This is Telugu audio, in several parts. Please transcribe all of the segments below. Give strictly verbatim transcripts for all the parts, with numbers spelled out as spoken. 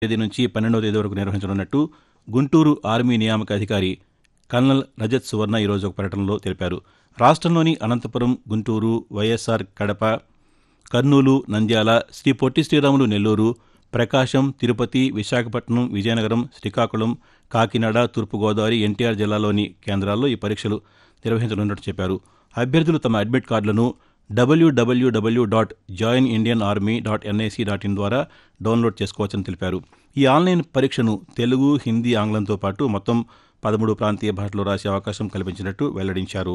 తేదీ నుంచి పన్నెండవ తేదీ వరకు నిర్వహించనున్నట్టు గుంటూరు ఆర్మీ నియామక అధికారి కల్నల్ రజత్ సువర్ణ ఈరోజు ఒక ప్రకటనలో తెలిపారు. రాష్ట్రంలోని అనంతపురం, గుంటూరు, వైఎస్ఆర్ కడప, కర్నూలు, నంద్యాల, శ్రీ పొట్టి శ్రీరాములు నెల్లూరు, ప్రకాశం, తిరుపతి, విశాఖపట్నం, విజయనగరం, శ్రీకాకుళం, కాకినాడ, తూర్పుగోదావరి, ఎన్టీఆర్ జిల్లాలోని కేంద్రాల్లో ఈ పరీక్షలు నిర్వహించనున్నట్టు చెప్పారు. అభ్యర్థులు తమ అడ్మిట్ కార్డులను డబ్ల్యూడబ్ల్యూడబ్ల్యూ dot join Indian army dot NIC dot in ద్వారా డౌన్లోడ్ చేసుకోవచ్చని తెలిపారు. ఈ ఆన్లైన్ పరీక్షను తెలుగు, హిందీ, ఆంగ్లంతో పాటు మొత్తం పదమూడు ప్రాంతీయ భాషల్లో రాసే అవకాశం కల్పించినట్టు వెల్లడించారు.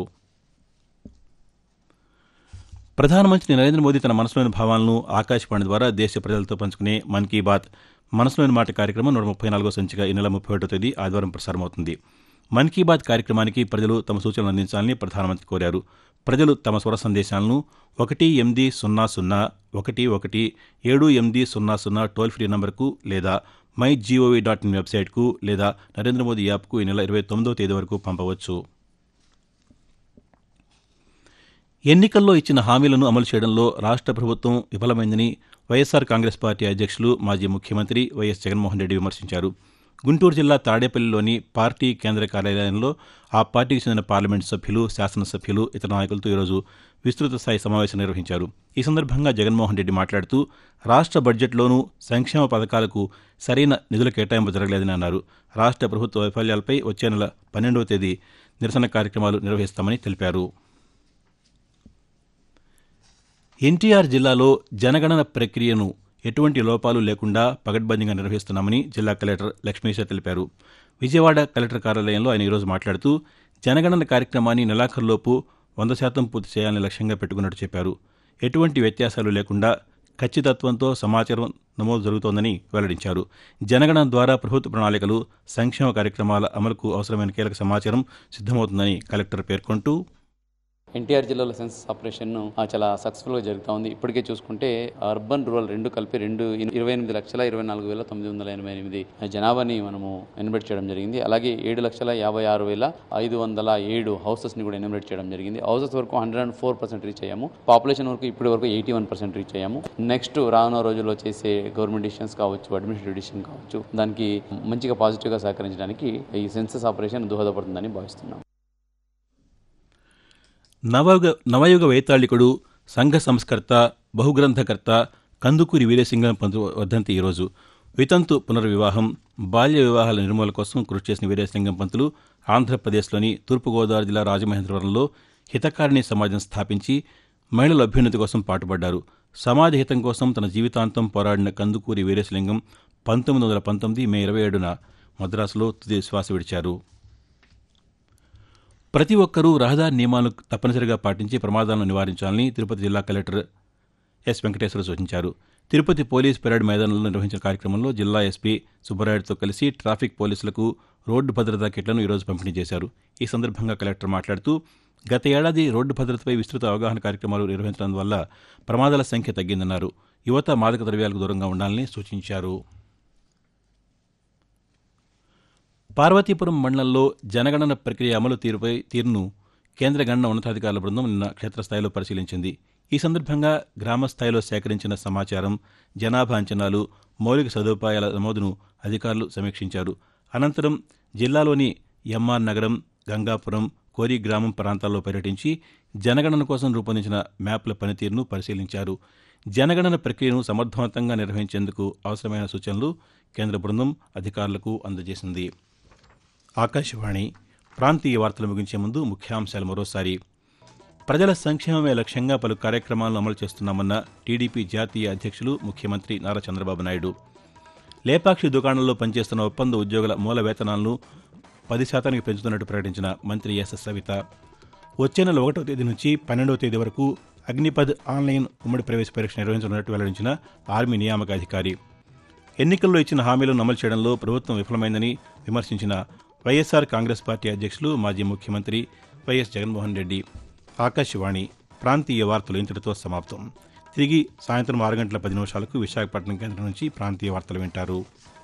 ప్రధానమంత్రి నరేంద్ర మోదీ తన మనసులోని భావాలను ఆకాశవాణి ద్వారా దేశ ప్రజలతో పంచుకునే మన్ కీ బాత్ మనసులోని మాట కార్యక్రమం నూట ముప్పై నాలుగో సంచిక ఈ నెల ముప్పై ఒకటో తేదీ ఆదివారం ప్రసారమవుతుంది. మన్ కీ బాత్ కార్యక్రమానికి ప్రజలు తమ సూచనలు అందించాలని ప్రధానమంత్రి కోరారు. ప్రజలు తమ స్వర సందేశాలను ఒకటి ఎనిమిది సున్నా సున్నా ఒకటి ఒకటి ఏడు ఎనిమిది సున్నా సున్నా టోల్ ఫ్రీ నంబర్కు లేదా మై జీఓవీ డాట్ ఇన్ వెబ్సైట్కు లేదా నరేంద్ర మోదీ యాప్కు ఈ నెల ఇరవై తొమ్మిదో తేదీ వరకు పంపవచ్చు. ఎన్నికల్లో ఇచ్చిన హామీలను అమలు చేయడంలో రాష్ట్ర ప్రభుత్వం విఫలమైందని వైఎస్ఆర్ కాంగ్రెస్ పార్టీ అధ్యక్షులు, మాజీ ముఖ్యమంత్రి వైఎస్ జగన్మోహన్ రెడ్డి విమర్శించారు. గుంటూరు జిల్లా తాడేపల్లిలోని పార్టీ కేంద్ర కార్యాలయంలో ఆ పార్టీకి చెందిన పార్లమెంటు సభ్యులు, శాసనసభ్యులు, ఇతర నాయకులతో ఈరోజు విస్తృత స్థాయి సమావేశం నిర్వహించారు. ఈ సందర్భంగా జగన్మోహన్ రెడ్డి మాట్లాడుతూ రాష్ట్ర బడ్జెట్లోనూ సంక్షేమ పథకాలకు సరైన నిధుల కేటాయింపు జరగలేదని అన్నారు. రాష్ట్ర ప్రభుత్వ వైఫల్యాలపై వచ్చే నెల పన్నెండవ తేదీ నిరసన కార్యక్రమాలు నిర్వహిస్తామని తెలిపారు. ఎన్టీఆర్ జిల్లాలో జనగణన ప్రక్రియను ఎటువంటి లోపాలు లేకుండా పకడ్బందీగా నిర్వహిస్తున్నామని జిల్లా కలెక్టర్ లక్ష్మీశ తెలిపారు. విజయవాడ కలెక్టర్ కార్యాలయంలో ఆయన ఈరోజు మాట్లాడుతూ జనగణన కార్యక్రమాన్ని నెలాఖరులోపు వంద శాతం పూర్తి చేయాలని లక్ష్యంగా పెట్టుకున్నట్టు చెప్పారు. ఎటువంటి వ్యత్యాసాలు లేకుండా ఖచ్చితత్వంతో సమాచారం నమోదు జరుగుతోందని వెల్లడించారు. జనగణన ద్వారా ప్రభుత్వ ప్రణాళికలు, సంక్షేమ కార్యక్రమాల అమలుకు అవసరమైన కీలక సమాచారం సిద్దమవుతుందని కలెక్టర్ పేర్కొంటూ ఎన్టీఆర్ జిల్లాలో సెన్సస్ ఆపరేషన్ చాలా సక్సెస్ఫుల్గా జరుగుతూ ఉంది. ఇప్పటికే చూసుకుంటే అర్బన్, రూరల్ రెండు కలిపి రెండు ఇరవై ఎనిమిది లక్షల ఇరవై నాలుగు వేల తొమ్మిది వందల ఎనభై ఎనిమిది జనాభాని మనము ఎన్యుమరేట్ చేయడం జరిగింది. అలాగే ఏడు లక్షల యాభై ఆరు వేల ఐదు వందల ఏడు హౌసెస్ని కూడా ఎన్యుమరేట్ చేయడం జరిగింది. హౌసెస్ వరకు hundred and four percent reach అయ్యాము. పాపులేషన్ వరకు ఇప్పటి వరకు ఎయిటీ వన్ పర్సెంట్ రీచ్ అయ్యాము. నెక్స్ట్ రానున్న రోజుల్లో చేసే గవర్నమెంట్ డిసిషన్స్ కావచ్చు, అడ్మినిస్ట్రేటివ్ డిసిషన్ కావచ్చు, దానికి మంచిగా పాజిటివ్గా సహకరించడానికి ఈ సెన్సస్ ఆపరేషన్ దోహదపడుతుందని భావిస్తున్నాం. నవయుగ నవయుగ వైతాళికుడు, సంఘ సంస్కర్త, బహుగ్రంథకర్త కందుకూరి వీరేశలింగం పంతులు వర్ధంతి ఈరోజు. వితంతు పునర్వివాహం, బాల్య వివాహాల నిర్మూలన కోసం కృషి చేసిన వీరేశలింగం పంతులు ఆంధ్రప్రదేశ్లోని తూర్పుగోదావరి జిల్లా రాజమహేంద్రవరంలో హితకారిణి సమాజం స్థాపించి మహిళల అభ్యున్నతి కోసం పాటుపడ్డారు. సమాజ హితం కోసం తన జీవితాంతం పోరాడిన కందుకూరి వీరేశలింగం పంతొమ్మిది వందల పంతొమ్మిది మే ఇరవై ఏడున మద్రాసులో తుది శ్వాస విడిచారు. ప్రతి ఒక్కరూ రహదారి నియమాలను తప్పనిసరిగా పాటించి ప్రమాదాలను నివారించాలని తిరుపతి జిల్లా కలెక్టర్ ఎస్ వెంకటేశ్వర సూచించారు. తిరుపతి పోలీస్ పెరేడ్ మైదానంలో నిర్వహించిన కార్యక్రమంలో జిల్లా ఎస్పీ సుబ్బరాయుడుతో కలిసి ట్రాఫిక్ పోలీసులకు రోడ్డు భద్రతా కిట్లను ఈరోజు పంపిణీ చేశారు. ఈ సందర్భంగా కలెక్టర్ మాట్లాడుతూ గత ఏడాది రోడ్డు భద్రతపై విస్తృత అవగాహన కార్యక్రమాలు నిర్వహించడం వల్ల ప్రమాదాల సంఖ్య తగ్గిందన్నారు. యువత మాదక ద్రవ్యాలకు దూరంగా ఉండాలని సూచించారు. పార్వతీపురం మండలంలో జనగణన ప్రక్రియ అమలు తీరుపై తీరును కేంద్ర గణన ఉన్నతాధికారుల బృందం నిన్న క్షేత్రస్థాయిలో పరిశీలించింది. ఈ సందర్భంగా గ్రామస్థాయిలో సేకరించిన సమాచారం, జనాభా అంచనాలు, మౌలిక సదుపాయాల నమోదును అధికారులు సమీక్షించారు. అనంతరం జిల్లాలోని ఎంఆర్ నగరం, గంగాపురం, కోరి గ్రామం ప్రాంతాల్లో పర్యటించి జనగణన కోసం రూపొందించిన మ్యాప్ల పనితీరును పరిశీలించారు. జనగణన ప్రక్రియను సమర్థవంతంగా నిర్వహించేందుకు అవసరమైన సూచనలు కేంద్ర బృందం అధికారులకు అందజేసింది. ఆకాశవాణి ప్రాంతీయ వార్తలు ముగించే ముందు ముఖ్యాంశాలు మరోసారి. ప్రజల సంక్షేమమే లక్ష్యంగా పలు కార్యక్రమాలను అమలు చేస్తున్నామన్న టీడీపీ జాతీయ అధ్యక్షులు, ముఖ్యమంత్రి నారా చంద్రబాబు నాయుడు. లేపాక్షి దుకాణంలో పనిచేస్తున్న ఒప్పంద ఉద్యోగుల మూల వేతనాలను పది శాతానికి పెంచుతున్నట్టు ప్రకటించిన మంత్రి ఎస్ సవిత. వచ్చే నెల ఒకటో తేదీ నుంచి పన్నెండవ తేదీ వరకు అగ్నిపథ్ ఆన్లైన్ ఉమ్మడి ప్రవేశ పరీక్ష నిర్వహించనున్నట్టు వెల్లడించిన ఆర్మీ నియామక అధికారి. ఎన్నికల్లో ఇచ్చిన హామీలను అమలు చేయడంలో ప్రభుత్వం విఫలమైందని విమర్శించిన వైఎస్ఆర్ కాంగ్రెస్ పార్టీ అధ్యక్షులు, మాజీ ముఖ్యమంత్రి వైఎస్ జగన్మోహన్ రెడ్డి. ఆకాశవాణి ప్రాంతీయ వార్తలు ఇంతటితో సమాప్తం. తిరిగి సాయంత్రం ఆరు గంటల పది నిమిషాలకు విశాఖపట్నం కేంద్రం నుంచి ప్రాంతీయ వార్తలు వింటారు.